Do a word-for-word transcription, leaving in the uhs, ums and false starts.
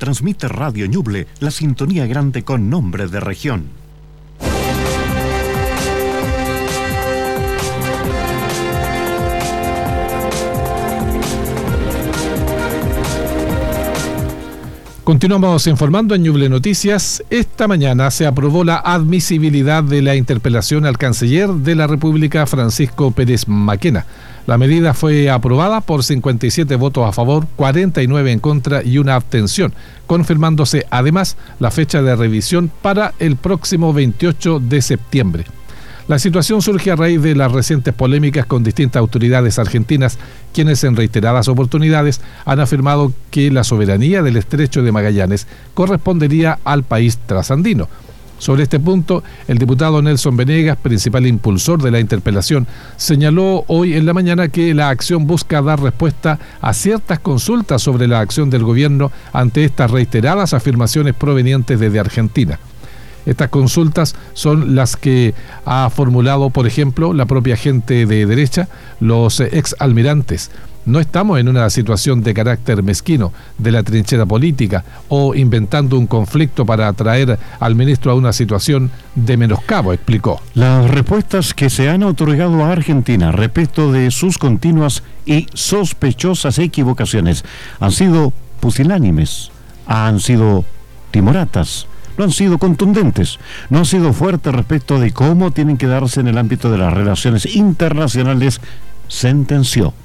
transmite Radio Ñuble, la sintonía grande con nombre de región. Continuamos informando en Ñuble Noticias. Esta mañana se aprobó la admisibilidad de la interpelación al canciller de la República, Francisco Pérez Maquena. La medida fue aprobada por cincuenta y siete votos a favor, cuarenta y nueve en contra y una abstención, confirmándose además la fecha de revisión para el próximo veintiocho de septiembre. La situación surge a raíz de las recientes polémicas con distintas autoridades argentinas, quienes en reiteradas oportunidades han afirmado que la soberanía del Estrecho de Magallanes correspondería al país trasandino. Sobre este punto, el diputado Nelson Venegas, principal impulsor de la interpelación, señaló hoy en la mañana que la acción busca dar respuesta a ciertas consultas sobre la acción del gobierno ante estas reiteradas afirmaciones provenientes desde Argentina. Estas consultas son las que ha formulado, por ejemplo, la propia gente de derecha, los ex almirantes. No estamos en una situación de carácter mezquino, de la trinchera política, o inventando un conflicto para atraer al ministro a una situación de menoscabo, explicó. Las respuestas que se han otorgado a Argentina respecto de sus continuas y sospechosas equivocaciones han sido pusilánimes, han sido timoratas, no han sido contundentes, no han sido fuertes respecto de cómo tienen que darse en el ámbito de las relaciones internacionales, sentenció.